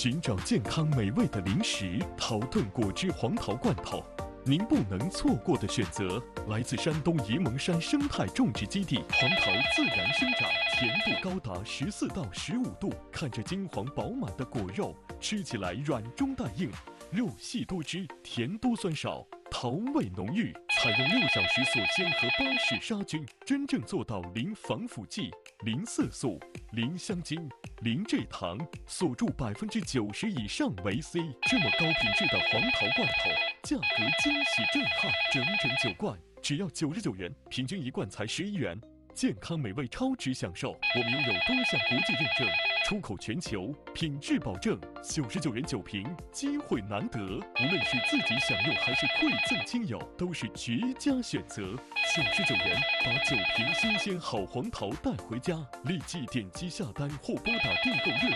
寻找健康美味的零食，桃顿果汁黄桃罐头，您不能错过的选择。来自山东沂蒙山生态种植基地，黄桃自然生长，甜度高达14到15度，看着金黄饱满的果肉，吃起来软中带硬，肉细多汁，甜多酸少，桃味浓郁。采用6小时锁鲜和巴氏杀菌，真正做到零防腐剂、零色素、零香精、零蔗糖，锁住90%以上维 C。这么高品质的黄桃罐头，价格惊喜震撼，整9罐，只要99元，平均1罐才11元。健康美味超值享受，我们拥有多项国际认证，出口全球，品质保证。99元9瓶，机会难得，无论是自己享用还是馈赠亲友，都是绝佳选择。99元，把9瓶新鲜好黄桃带回家，立即点击下单或拨打订购热线。